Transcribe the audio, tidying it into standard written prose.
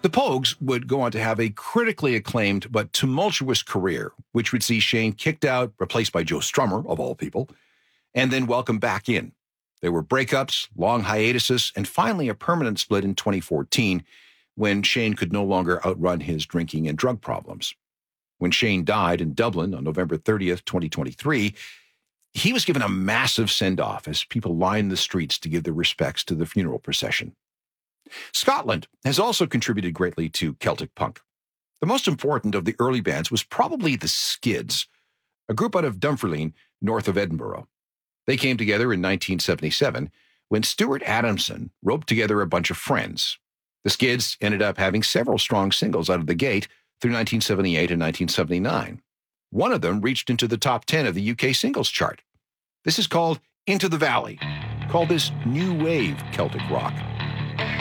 The Pogues would go on to have a critically acclaimed but tumultuous career, which would see Shane kicked out, replaced by Joe Strummer, of all people, and then welcomed back in. There were breakups, long hiatuses, and finally a permanent split in 2014 when Shane could no longer outrun his drinking and drug problems. When Shane died in Dublin on November 30th, 2023, he was given a massive send-off as people lined the streets to give their respects to the funeral procession. Scotland has also contributed greatly to Celtic punk. The most important of the early bands was probably the Skids, a group out of Dunfermline, north of Edinburgh. They came together in 1977 when Stuart Adamson roped together a bunch of friends. The Skids ended up having several strong singles out of the gate through 1978 and 1979. One of them reached into the top 10 of the UK singles chart. This is called Into the Valley. Call this new wave Celtic rock.